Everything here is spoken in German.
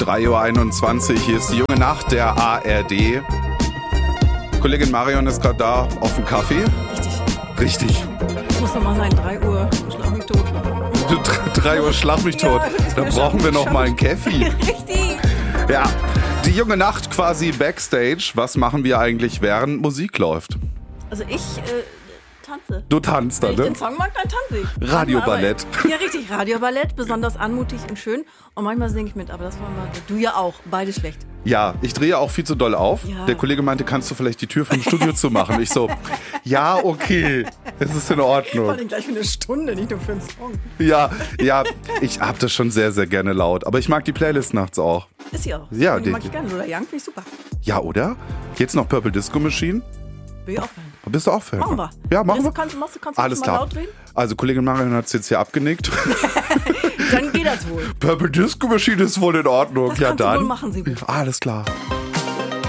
3:21 Uhr, hier ist die junge Nacht der ARD. Kollegin Marion ist gerade da auf dem Kaffee. Richtig. Muss doch mal sein, 3 Uhr, schlag mich tot. 3 Uhr schlag mich tot. Da brauchen wir noch mal einen Kaffee. Richtig. Ja, die junge Nacht quasi Backstage. Was machen wir eigentlich, während Musik läuft? Also ich tanze. Du tanzt Wenn da, ich ne? den Song mag, dann tanze ich. Radioballett. Ja, richtig, Radioballett, besonders anmutig und schön. Und manchmal singe ich mit, aber das wollen wir. Du ja auch, beide schlecht. Ja, ich drehe auch viel zu doll auf. Ja. Der Kollege meinte, kannst du vielleicht die Tür vom Studio zumachen? Ich so, ja, okay, es ist in Vor Ordnung. allem gleich für eine Stunde, nicht nur für einen Song. Ja, ich hab das schon sehr, sehr gerne laut. Aber ich mag die Playlist nachts auch. Ist sie auch. Ja, die mag ich gerne. Lola Young finde ich super. Ja, oder? Jetzt noch Purple Disco Machine. Bin ich auch Fan. Bist du auch Fan? Machen wir. Ja, machen wir. Kannst du Alles mal klar. laut drehen? Also Kollegin Marion hat es jetzt hier abgenickt. Dann geht das wohl. Purple Disco Machine ist wohl in Ordnung. Das Ja, kannst du dann. wohl machen, Sibyl. Alles klar.